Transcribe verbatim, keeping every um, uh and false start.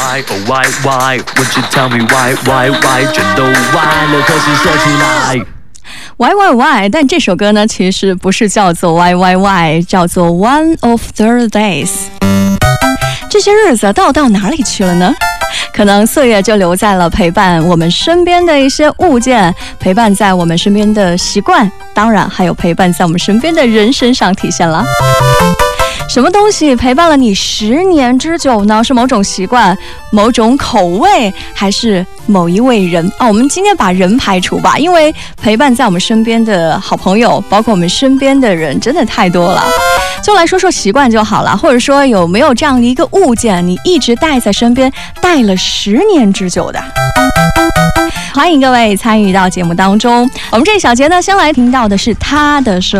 Why oh why why Won't you tell me why why why 全都歪了，可是说出来。 Why Why Why， 但这首歌呢，其实不是叫做 Why Why Why， 叫做 One of the Days。这些日子到到哪里去了呢？可能岁月就留在了陪伴我们身边的一些物件，陪伴在我们身边的习惯，当然还有陪伴在我们身边的人身上体现了。什么东西陪伴了你十年之久呢？是某种习惯、某种口味，还是某一位人啊？我们今天把人排除吧，因为陪伴在我们身边的好朋友，包括我们身边的人，真的太多了。就来说说习惯就好了，或者说有没有这样的一个物件，你一直带在身边，带了十年之久的？欢迎各位参与到节目当中。我们这一小节呢，先来听到的是他的声